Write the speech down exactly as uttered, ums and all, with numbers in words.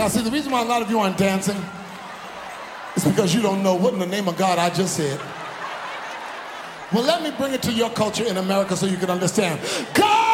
Now, see, the reason why a lot of you aren't dancing is because you don't know what in the name of God I just said. Well, let me bring it to your culture in America so you can understand. God